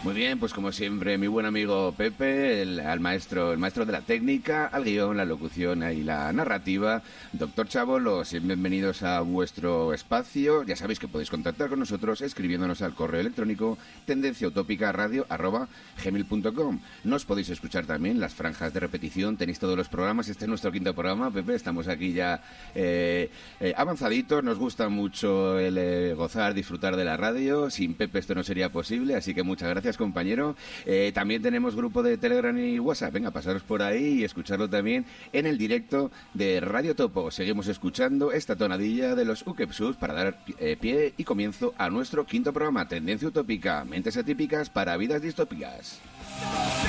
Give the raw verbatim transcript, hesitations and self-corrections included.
Muy bien, pues como siempre, mi buen amigo Pepe, el, al maestro, el maestro de la técnica, al guión, la locución y la narrativa, doctor Chabolos, bienvenidos a vuestro espacio. Ya sabéis que podéis contactar con nosotros escribiéndonos al correo electrónico tendenciautopicaradio arroba gmail punto com. Nos podéis escuchar también las franjas de repetición, tenéis todos los programas. Este es nuestro quinto programa, Pepe, estamos aquí ya eh, eh, avanzaditos, nos gusta mucho el eh, gozar, disfrutar de la radio. Sin Pepe esto no sería posible, así que muchas gracias, compañero. Eh, también tenemos grupo de Telegram y WhatsApp. Venga, pasaros por ahí y escucharlo también en el directo de Radio Topo. Seguimos escuchando esta tonadilla de los Ukepsus para dar eh, pie y comienzo a nuestro quinto programa, Tendencia Utópica, mentes atípicas para vidas distópicas.